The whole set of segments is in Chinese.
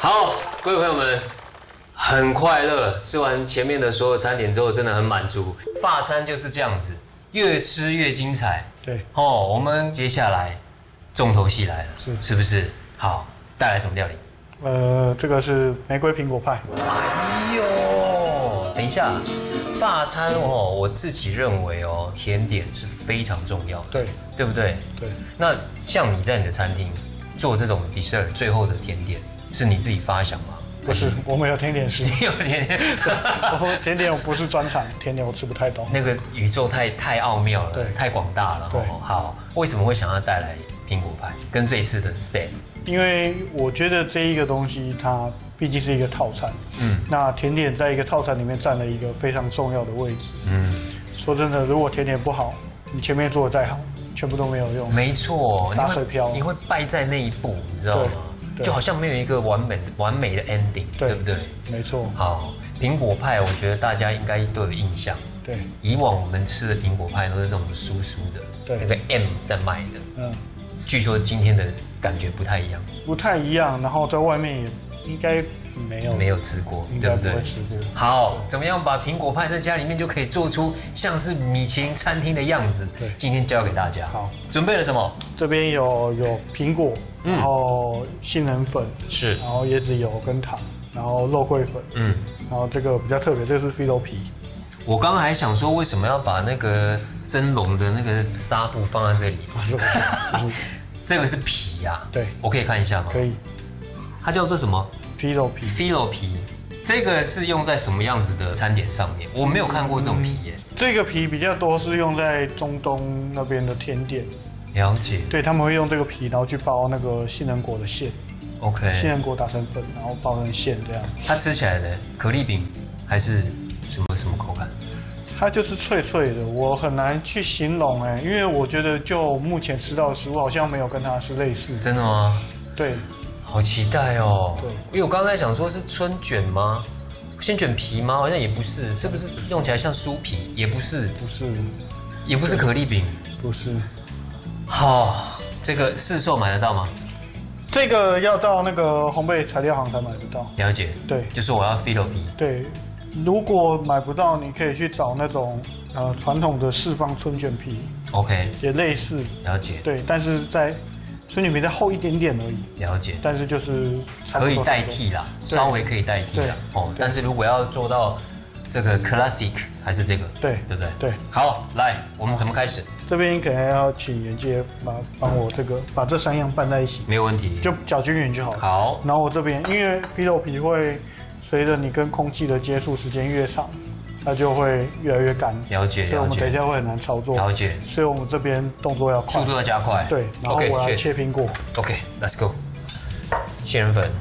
好，各位朋友们，很快乐，吃完前面的所有餐点之后，真的很满足。法餐就是这样子，越吃越精彩。 对， 哦，我们接下来重头戏来了，是不是？好，带来什么料理？ 这个是玫瑰苹果派。 哎呦，等一下，法餐哦，我自己认为哦，甜点是非常重要的， 对， 对不对？ 对。 那像你在你的餐厅做这种 dessert 最后的甜点，是你自己发想吗？ 不是，我们有甜点师。 有甜点， 甜点我不是专长，甜点我吃不太懂。 那个宇宙太奥妙了， 对， 太广大了。 对， 好，为什么会想要带来苹果派跟这一次的 set？ 因为我觉得这一个东西它毕竟是一个套餐，那甜点在一个套餐里面占了一个非常重要的位置。说真的，如果甜点不好，你前面做的再好，全部都没有用。 没错， 打水漂， 你会败在那一步，你知道吗？就好像没有一个完美的 ending， 对不对？ 没错。 好，苹果派，我觉得大家应该都有印象。 对， 以往我们吃的苹果派都是那种酥酥的，那个 M 在卖的。据说今天的感觉不太一样。不太一样， 然后在外面也应该没有吃过， 对不对？ 不会吃过。 好，怎么样把苹果派在家里面就可以做出像是米其林餐厅的样子？ 对， 今天教给大家。 好， 准备了什么？ 这边有苹果，然后杏仁粉是，然后椰子油跟糖，然后肉桂粉，然后这个比较特别，这个是菲洛皮。 我刚刚还想说，为什么要把那个蒸笼的那个纱布放在这里？这个是皮呀。 对， 我可以看一下吗？ 可以。 它叫做什么？ 菲洛皮。 菲洛皮，这个是用在什么样子的餐点上面？我没有看过这种皮耶。 这个皮比较多是用在中东那边的甜点。 了解。对， 他们会用这个皮，然后去包那个杏仁果的馅。 OK。 杏仁果打成粉，然后包成馅这样。 它吃起来的可丽饼还是什么口感？ 它就是脆脆的，我很难去形容因为我觉得就目前吃到的食物好像没有跟它是类似。 真的吗？ 对。 好期待哦！ 对， 因为我刚才想说是春卷吗？先卷皮吗？好像也不是，是不是用起来像酥皮？也不是， 不是， 也不是可丽饼， 不是。 好，这个市售买得到吗？ 这个要到那个烘焙材料行才买得到。 了解。对，就是我要菲洛皮。对， 如果买不到，你可以去找那种传统的四方春卷皮。 OK。 也类似。 了解。 对，但是在春卷皮再厚一点点而已。 了解。 但是就是可以代替啦，稍微可以代替啦。哦，但是如果要做到这个 classic， 还是这个，对不对？对。好，来，我们怎么开始？ 这边可能要请袁姐帮我把这3样拌在一起。 没有问题。就搅均匀就好了。 好。 然后我这边因为菲洛皮会随着你跟空气的接触时间越长，它就会越来越干。 了解。 所以我们等一下会很难操作。 了解。 所以我们这边动作要快， 速度要加快。 对。然后我要切苹果。 OK，Let's go。杏仁粉。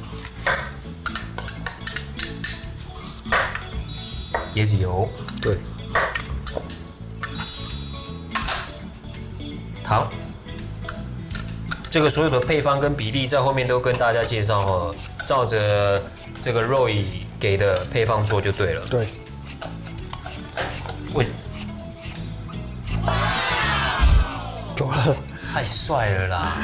椰子油。 对。 糖。这个所有的配方跟比例在后面都跟大家介绍哦，照着这个 Roy 给的配方做就对了。 对。 喂， 走了， 太帅了啦！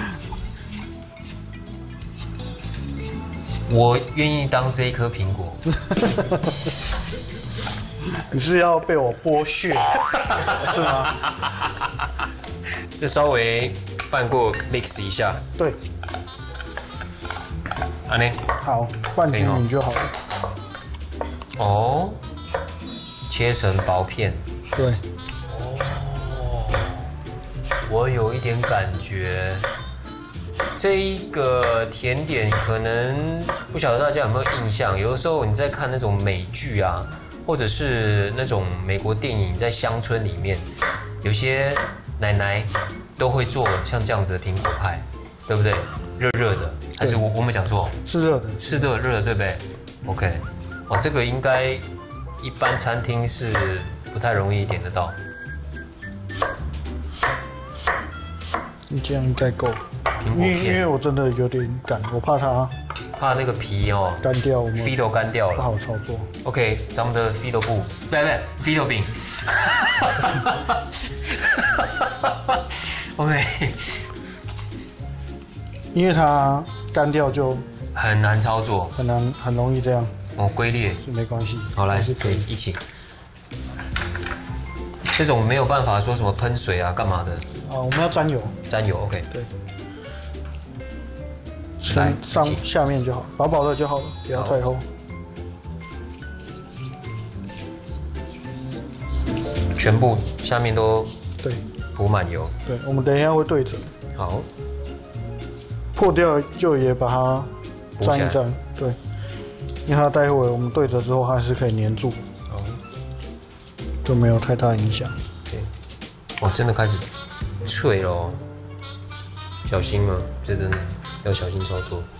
我愿意当这一颗苹果。 你是要被我剥削，是吗？ 这稍微拌过 mix 一下。 对。 安妮。 好，拌均匀就好了。 哦。切成薄片。 对。 哦。我有一点感觉。这一个甜点可能不晓得大家有没有印象，有的时候你在看那种美剧啊，或者是那种美国电影，在乡村里面，有些奶奶都会做像这样子的苹果派，对不对？热热的，还是我没讲错？ 是热的， 是热的，对不对 ？OK， 哇，这个应该一般餐厅是不太容易点得到。 你这样应该够。因为我真的有点赶，我怕那个皮哦干掉，我们 Fido 干掉了， 不好操作。 OK， 咱们的 Fido 布，不，Fido 饼。OK， 因为它干掉就很难操作， 很容易这样。 哦，龟裂是没关系。 好，来是可以一起。这种没有办法说什么喷水啊，干嘛的？ 啊，我们要沾油。 沾油 ，OK。 对。 来， 下面就好，薄薄的就好了，不要太厚。 全部下面都对涂满油。 对，我们等一下会对折。 好， 破掉就也把它沾一沾，对，因为它待会我们对折之后还是可以粘住，就没有太大影响。 对，哇，真的开始脆咯，小心嘛，这真的要小心操作。